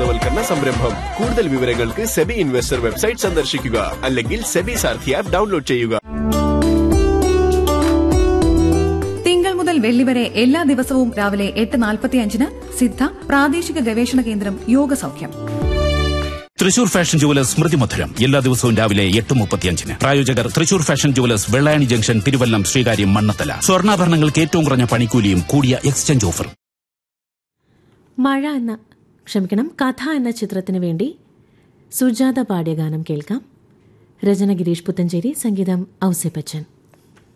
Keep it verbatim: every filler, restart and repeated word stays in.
ബോധവൽക്കരണ സംരംഭം. കൂടുതൽ വിവരങ്ങൾക്ക് സെബി ഇൻവെസ്റ്റർ വെബ്സൈറ്റ് സന്ദർശിക്കുക അല്ലെങ്കിൽ സെബി സാരഥി ആപ്പ് ഡൗൺലോഡ് ചെയ്യുക. തിങ്കൾ മുതൽ വെള്ളി വരെ എല്ലാ ദിവസവും രാവിലെ എട്ട് നാൽപ്പത്തിയഞ്ചിന് സിദ്ധ പ്രാദേശിക ഗവേഷണ കേന്ദ്രം യോഗ സൗഖ്യം. തൃശൂർ ഫാഷൻ ജുവലേഴ്സ് സ്മൃതി മധുരം എല്ലാ ദിവസവും രാവിലെ എട്ട് മുപ്പത്തിയഞ്ചിന്. പ്രായോജകർ Thrissur fashion jewellers, Vellayani junction, Thiruvallam, Sreekaryam, Mannathala. സ്വർണ്ണാഭരണങ്ങൾക്ക് ഏറ്റവും കുറഞ്ഞ പണിക്കൂലിയും കൂടിയ എക്സ്ചേഞ്ച് ഓഫറും. മഴ എന്ന ക്ഷമിക്കണം കഥ എന്ന ചിത്രത്തിനു വേണ്ടി സുജാത പാടിയ ഗാനം കേൾക്കാം. രചന ഗിരീഷ് പുത്തഞ്ചേരി, സംഗീതം ഔസേ ബച്ചൻ.